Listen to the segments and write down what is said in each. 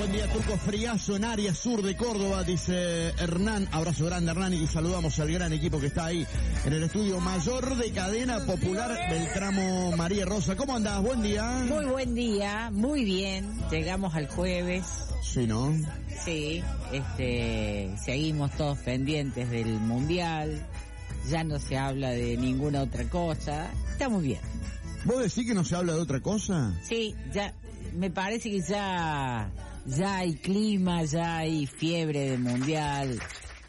Buen día, Turco. Friazo en área sur de Córdoba, dice Hernán. Abrazo grande, Hernán, y saludamos al gran equipo que está ahí en el estudio mayor de Cadena Popular Beltramo María Rosa. ¿Cómo andás? Buen día. Muy buen día, muy bien. Llegamos al jueves. Sí, ¿no? Sí, seguimos todos pendientes del Mundial. Ya no se habla de ninguna otra cosa. Está muy bien. ¿Vos decís que no se habla de otra cosa? Sí, ya, me parece que ya hay clima, ya hay fiebre de Mundial.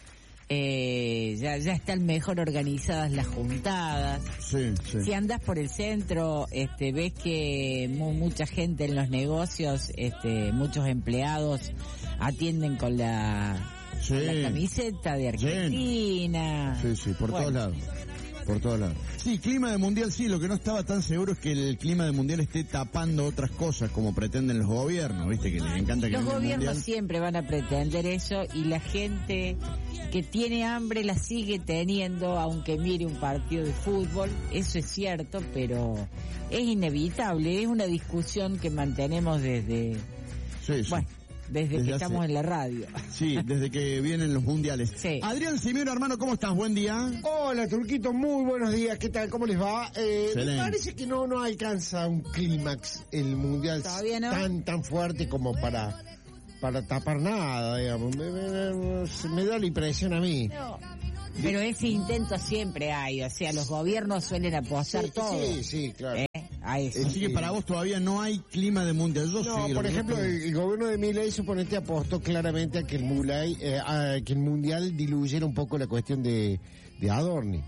Ya están mejor organizadas las juntadas. Sí. Si andás por el centro, ves que mucha gente en los negocios, muchos empleados atienden con la camiseta de Argentina. Sí, por todos lados. Por todos lados. Sí, clima de mundial, sí, lo que no estaba tan seguro es que el clima de mundial esté tapando otras cosas como pretenden los gobiernos, viste, que les encanta que los gobiernos mundial... siempre van a pretender eso y la gente que tiene hambre la sigue teniendo aunque mire un partido de fútbol, eso es cierto, pero es inevitable, es una discusión que mantenemos desde... Sí. Bueno, desde que estamos en la radio. Sí, desde que vienen los mundiales. Sí. Adrián Simeone, hermano, ¿cómo estás? Buen día. Hola, Turquito, muy buenos días. ¿Qué tal? ¿Cómo les va? Me parece que no alcanza un clímax el mundial tan fuerte como para tapar nada, digamos. Me da la impresión a mí. No. Pero ese intento siempre hay, o sea, los gobiernos suelen apostar todo. Sí, claro. A eso. Así que para vos todavía no hay clima de mundial. Por ejemplo, el gobierno de Milei suponete apostó claramente a que el mundial diluyera un poco la cuestión de Adorni.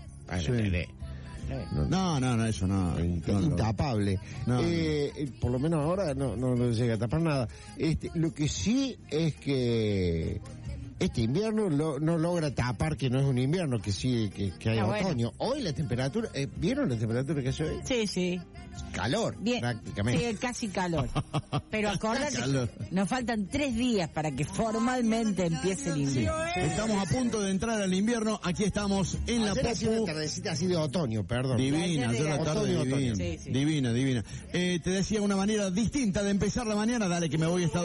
No, eso no. Intapable. Por lo menos ahora no llega a tapar nada. Lo que sí es que este invierno no logra tapar que no es un invierno, que sí, que hay otoño. Bueno. Hoy la temperatura, ¿vieron la temperatura que hace hoy? Sí. Calor, bien, prácticamente. Sí, casi calor. Pero acordate, nos faltan 3 días para que formalmente empiece el invierno. Estamos a punto de entrar al invierno, aquí estamos en la Popu. Una tardecita así de otoño, perdón. Divina, ayer la tarde divina. Sí. Divina. Te decía una manera distinta de empezar la mañana, dale que me voy a estar